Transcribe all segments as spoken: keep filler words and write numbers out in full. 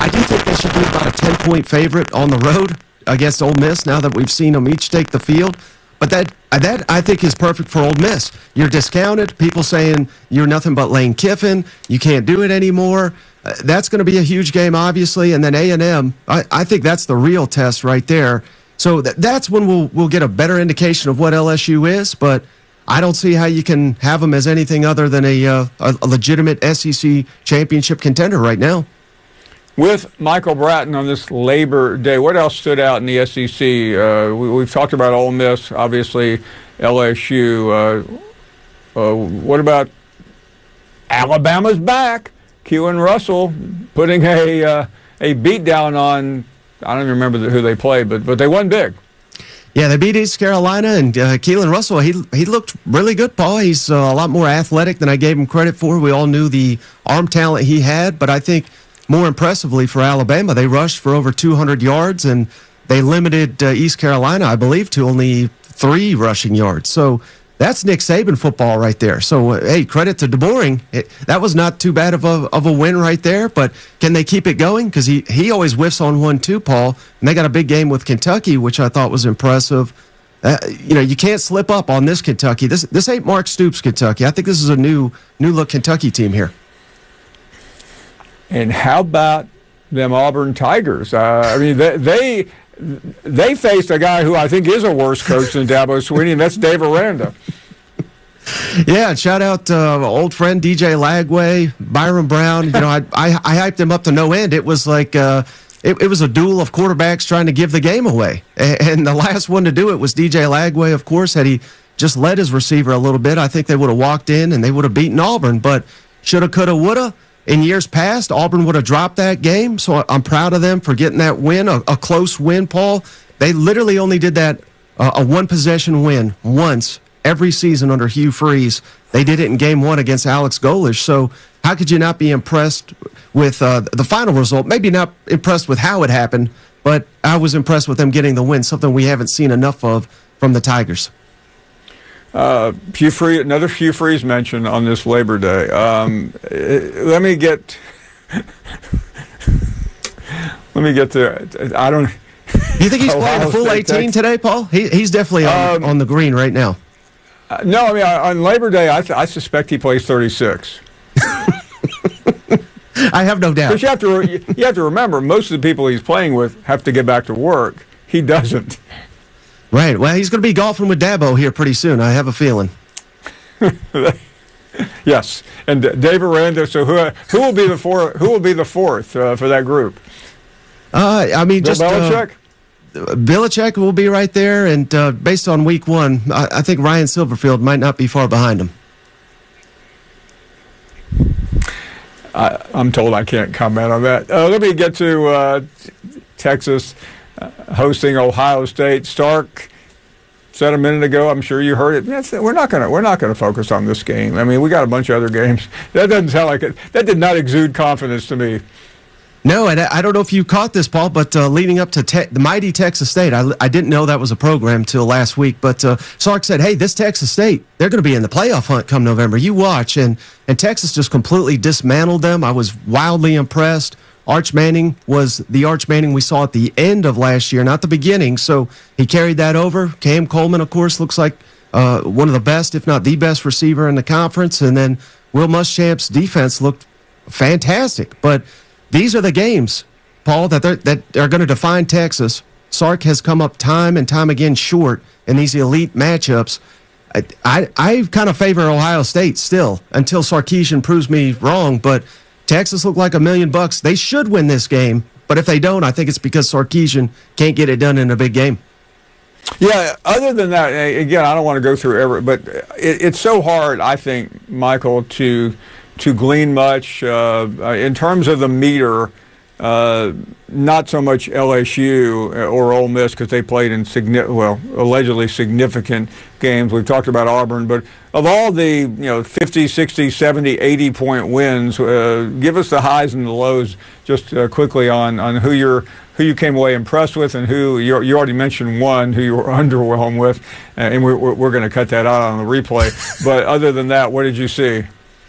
do think they should be about a ten-point favorite on the road against Ole Miss now that we've seen them each take the field. But that, that I think, is perfect for Ole Miss. You're discounted. People saying you're nothing but Lane Kiffin. You can't do it anymore. Uh, that's going to be a huge game, obviously. And then A and M, I, I think that's the real test right there. So th- that's when we'll we'll get a better indication of what L S U is. But I don't see how you can have them as anything other than a, uh, a, a legitimate S E C championship contender right now. With Michael Bratton on this Labor Day, what else stood out in the S E C? Uh, we, we've talked about Ole Miss, obviously L S U. Uh, uh, what about Alabama's back? Q and Russell putting a uh, a beat down on, I don't even remember who they played, but but they won big. Yeah, they beat East Carolina, and uh, Keelan Russell, he he looked really good, Paul. He's uh, a lot more athletic than I gave him credit for. We all knew the arm talent he had, but I think more impressively for Alabama, they rushed for over two hundred yards, and they limited uh, East Carolina, I believe, to only three rushing yards. So that's Nick Saban football right there. So, uh, hey, credit to DeBoering. It, that was not too bad of a, of a win right there, but can they keep it going? Because he, he always whiffs on one too, Paul, and they got a big game with Kentucky, which I thought was impressive. Uh, you know, you can't slip up on this Kentucky. This this ain't Mark Stoops Kentucky. I think this is a new new look Kentucky team here. And how about them Auburn Tigers? Uh, I mean, they, they they faced a guy who I think is a worse coach than Dabo Swinney, and that's Dave Aranda. Yeah, shout out to uh, old friend D J Lagway, Byron Brown. You know, I, I I hyped him up to no end. It was like uh, it, it was a duel of quarterbacks trying to give the game away, and, and the last one to do it was D J Lagway. Of course, had he just led his receiver a little bit, I think they would have walked in and they would have beaten Auburn. But shoulda, coulda, woulda. In years past, Auburn would have dropped that game, so I'm proud of them for getting that win, a, a close win, Paul. They literally only did that, uh, a one-possession win, once every season under Hugh Freeze. They did it in game one against Alex Golesh, so how could you not be impressed with uh, the final result? Maybe not impressed with how it happened, but I was impressed with them getting the win, something we haven't seen enough of from the Tigers. Uh, Hugh Freeze, another Hugh Freeze mention on this Labor Day. Um, let me get, let me get to. I don't. Do you think he's playing a full eighteen today, Paul? He, he's definitely on, um, on the green right now. Uh, no, I mean on Labor Day, I, th- I suspect he plays thirty-six. I have no doubt. But you have to re- you have to remember, most of the people he's playing with have to get back to work. He doesn't. Right. Well, he's going to be golfing with Dabo here pretty soon. I have a feeling. Yes, and uh, Dave Aranda. So who who will be the four? Who will be the fourth uh, for that group? Uh, I mean, Bill just Belichick. Uh, Belichick will be right there, and uh, based on week one, I, I think Ryan Silverfield might not be far behind him. I, I'm told I can't comment on that. Uh, let me get to uh, Texas. Uh, hosting Ohio State. Stark said a minute ago, I'm sure you heard it. That's, we're not going to we're not going to focus on this game. I mean, we got a bunch of other games. That doesn't sound like it. That did not exude confidence to me. No, and I don't know if you caught this, Paul, but uh, leading up to te- the mighty Texas State, I, I didn't know that was a program till last week. But uh, Sark said, "Hey, this Texas State, they're going to be in the playoff hunt come November. You watch." And and Texas just completely dismantled them. I was wildly impressed. Arch Manning was the Arch Manning we saw at the end of last year, not the beginning. So he carried that over. Cam Coleman, of course, looks like uh, one of the best, if not the best receiver in the conference. And then Will Muschamp's defense looked fantastic. But these are the games, Paul, that, that are going to define Texas. Sark has come up time and time again short in these elite matchups. I, I, I kind of favor Ohio State still until Sarkisian proves me wrong, but Texas looked like a million bucks. They should win this game, but if they don't, I think it's because Sarkisian can't get it done in a big game. Yeah, other than that, again, I don't want to go through every, but it, it's so hard, I think, Michael, to to glean much uh, in terms of the meter. Uh, not so much L S U or Ole Miss because they played in significant, well, allegedly significant games. We've talked about Auburn, but of all the, you know, fifty, sixty, seventy, eighty point wins, uh, give us the highs and the lows just uh, quickly on, on who you're who you came away impressed with and who you you already mentioned one who you were underwhelmed with, uh, and we're we're going to cut that out on the replay. But other than that, what did you see?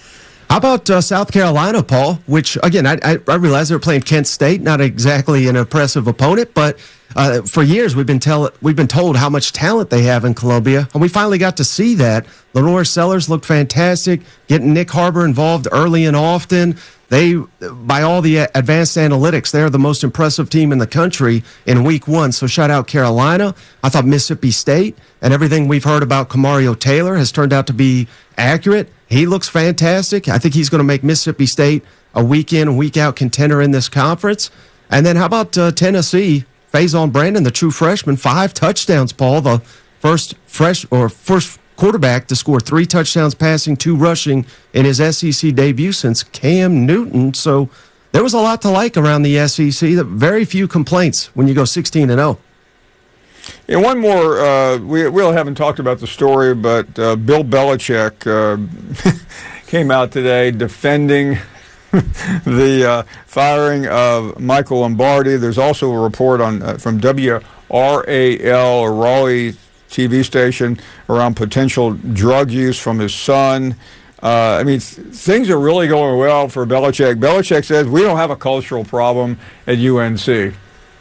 How about uh, South Carolina, Paul? Which, again, I, I, I realize they were playing Kent State, not exactly an impressive opponent, but uh, for years we've been tell we've been told how much talent they have in Columbia, and we finally got to see that. Lenore Sellers looked fantastic, getting Nick Harbor involved early and often. They, by all the advanced analytics, they're the most impressive team in the country in week one. So shout out Carolina. I thought Mississippi State and everything we've heard about Kamario Taylor has turned out to be accurate. He looks fantastic. I think he's going to make Mississippi State a week in, week out contender in this conference. And then how about uh, Tennessee? Faison Brandon, the true freshman, five touchdowns, Paul, the first fresh or first quarterback to score three touchdowns passing, two rushing in his S E C debut since Cam Newton. So there was a lot to like around the S E C. Very few complaints when you go sixteen and oh. And one more, uh, we, we haven't talked about the story, but uh, Bill Belichick uh, came out today defending the uh, firing of Michael Lombardi. There's also a report on uh, from W R A L, a Raleigh T V station, around potential drug use from his son. Uh, I mean, th- things are really going well for Belichick. Belichick says, we don't have a cultural problem at U N C.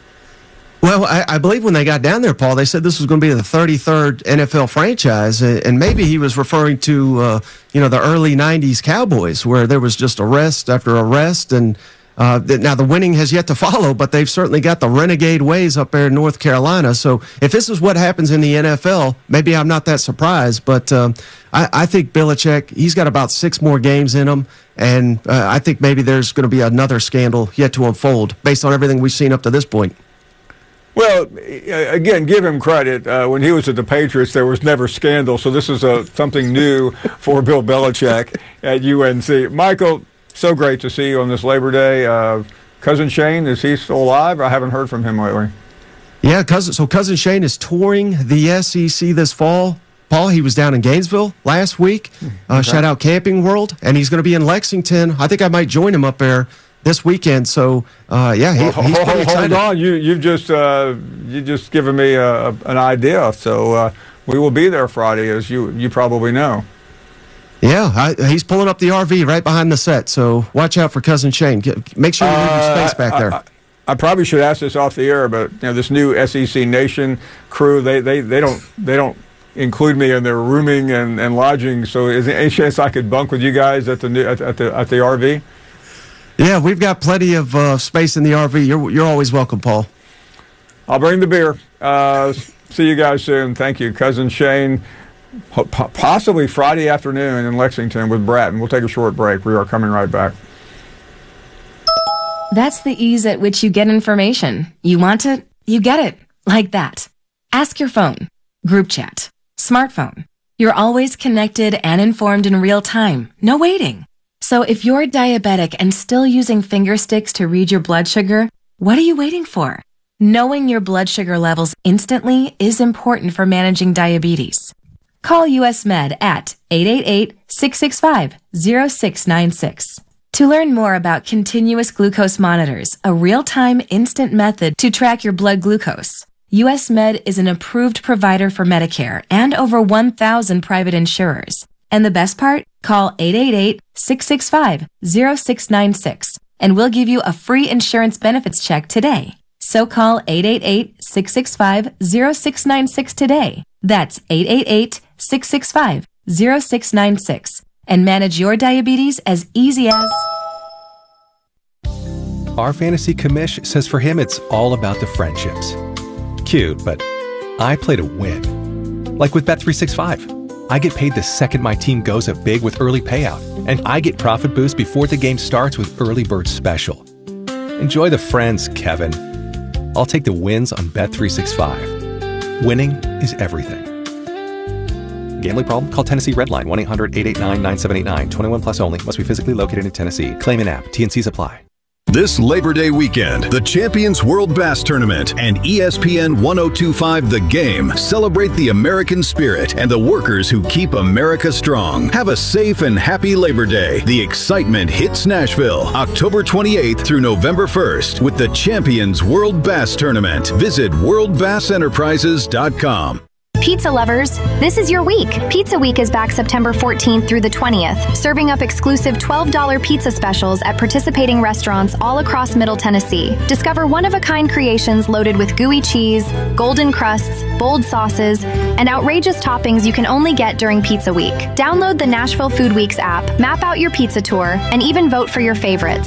Well, I, I believe when they got down there, Paul, they said this was going to be the thirty-third N F L franchise, and maybe he was referring to, uh, you know, the early nineties Cowboys, where there was just arrest after arrest, and uh, now the winning has yet to follow, but they've certainly got the renegade ways up there in North Carolina. So if this is what happens in the N F L, maybe I'm not that surprised, but um, I, I think Belichick, he's got about six more games in him, and uh, I think maybe there's going to be another scandal yet to unfold based on everything we've seen up to this point. Well, again, give him credit. Uh, when he was at the Patriots, there was never scandal, so this is a, something new for Bill Belichick at U N C. Michael, so great to see you on this Labor Day. Uh, Cousin Shane, is he still alive? I haven't heard from him lately. Yeah, cousin. So Cousin Shane is touring the S E C this fall. Paul, he was down in Gainesville last week. Uh, okay. Shout out Camping World, and he's going to be in Lexington. I think I might join him up there this weekend. So uh, yeah, he, well, he's hold, pretty excited. Hold on, you you've just uh, you just given me a, a, an idea. So uh, we will be there Friday, as you you probably know. Yeah, I, he's pulling up the R V right behind the set. So watch out for Cousin Shane. Get, make sure you leave your space back there. I, I, I probably should ask this off the air, but you know, this new S E C Nation crew, they they, they don't they don't include me in their rooming and, and lodging. So is there any chance I could bunk with you guys at the new, at, at the at the R V? Yeah, we've got plenty of uh, space in the R V. You're you're always welcome, Paul. I'll bring the beer. Uh, see you guys soon. Thank you, Cousin Shane. Possibly Friday afternoon in Lexington with Bratton. We'll take a short break. We are coming right back. That's the ease at which you get information. You want it, you get it. Like that. Ask your phone. Group chat. Smartphone. You're always connected and informed in real time. No waiting. So if you're diabetic and still using finger sticks to read your blood sugar, what are you waiting for? Knowing your blood sugar levels instantly is important for managing diabetes. Call U S Med at eight eight eight, six six five, zero six nine six. To learn more about continuous glucose monitors, a real-time instant method to track your blood glucose, U S Med is an approved provider for Medicare and over one thousand private insurers. And the best part? Call eight eight eight, six six five, zero six nine six and we'll give you a free insurance benefits check today. So call eight eight eight, six six five, zero six nine six today. That's eight eight eight, six six five, zero six nine six and manage your diabetes as easy as... Our fantasy commish says for him it's all about the friendships. Cute, but I play to win. Like with Bet three sixty-five. I get paid the second my team goes up big with early payout, and I get profit boost before the game starts with Early Bird Special. Enjoy the friends, Kevin. I'll take the wins on Bet three sixty-five. Winning is everything. Gambling problem? Call Tennessee Redline, one eight hundred, eight eight nine, nine seven eight nine. twenty-one plus only. Must be physically located in Tennessee. Claim an app. T and Cs apply. This Labor Day weekend, the Champions World Bass Tournament and E S P N ten twenty-five The Game celebrate the American spirit and the workers who keep America strong. Have a safe and happy Labor Day. The excitement hits Nashville October twenty-eighth through November first with the Champions World Bass Tournament. Visit world bass enterprises dot com. Pizza lovers, this is your week. Pizza Week is back September fourteenth through the twentieth, serving up exclusive twelve dollar pizza specials at participating restaurants all across Middle Tennessee. Discover one-of-a-kind creations loaded with gooey cheese, golden crusts, bold sauces, and outrageous toppings you can only get during Pizza Week. Download the Nashville Food Weeks app, map out your pizza tour, and even vote for your favorites.